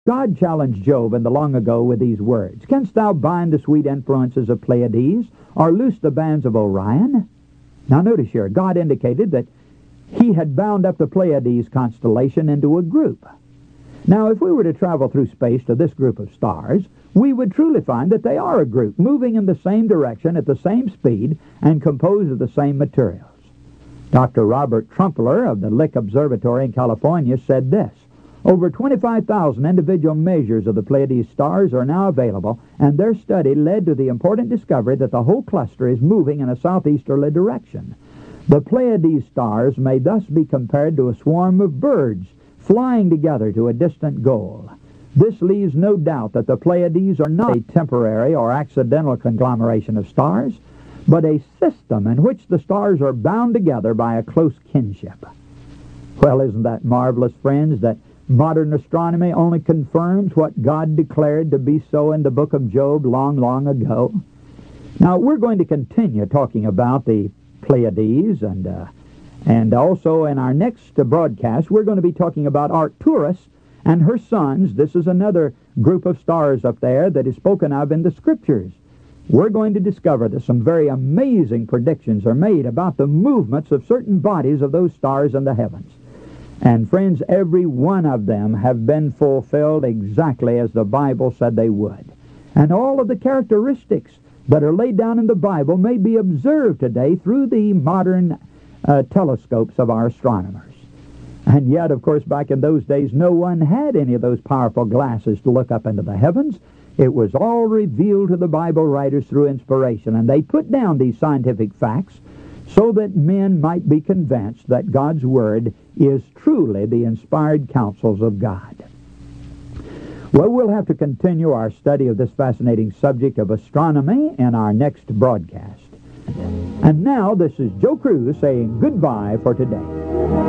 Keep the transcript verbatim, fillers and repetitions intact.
God challenged Job in the long ago with these words, "Canst thou bind the sweet influences of Pleiades, or loose the bands of Orion?" Now notice here, God indicated that he had bound up the Pleiades constellation into a group. Now, if we were to travel through space to this group of stars, we would truly find that they are a group, moving in the same direction at the same speed and composed of the same materials. Doctor Robert Trumpler of the Lick Observatory in California said this, "Over twenty-five thousand individual measures of the Pleiades stars are now available, and their study led to the important discovery that the whole cluster is moving in a southeasterly direction. The Pleiades stars may thus be compared to a swarm of birds flying together to a distant goal. This leaves no doubt that the Pleiades are not a temporary or accidental conglomeration of stars, but a system in which the stars are bound together by a close kinship." Well, isn't that marvelous, friends, that modern astronomy only confirms what God declared to be so in the book of Job long, long ago? Now, we're going to continue talking about the Pleiades, and uh, and also in our next broadcast, we're going to be talking about Arcturus and her sons. This is another group of stars up there that is spoken of in the Scriptures. We're going to discover that some very amazing predictions are made about the movements of certain bodies of those stars in the heavens. And friends, every one of them have been fulfilled exactly as the Bible said they would. And all of the characteristics that are laid down in the Bible may be observed today through the modern uh, telescopes of our astronomers. And yet, of course, back in those days, no one had any of those powerful glasses to look up into the heavens. It was all revealed to the Bible writers through inspiration, and they put down these scientific facts so that men might be convinced that God's Word is truly the inspired counsels of God. Well, we'll have to continue our study of this fascinating subject of astronomy in our next broadcast. And now, this is Joe Cruz saying goodbye for today.